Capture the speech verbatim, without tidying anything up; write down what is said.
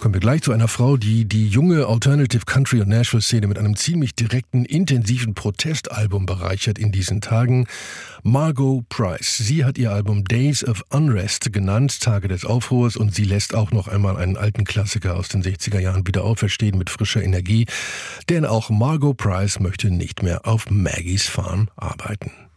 Kommen wir gleich zu einer Frau, die die junge Alternative Country- und Nashville-Szene mit einem ziemlich direkten, intensiven Protestalbum bereichert in diesen Tagen. Margo Price. Sie hat ihr Album Days of Unrest genannt, Tage des Aufruhrs, und sie lässt auch noch einmal einen alten Klassiker aus den sechziger Jahren wieder auferstehen mit frischer Energie. Denn auch Margo Price möchte nicht mehr auf Maggies Farm arbeiten.